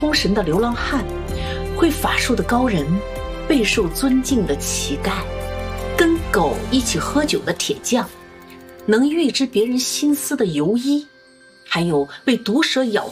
通神的流浪汉，会法术的高人，备受尊敬的乞丐，跟狗一起喝酒的铁匠，能预知别人心思的游医，还有被毒蛇咬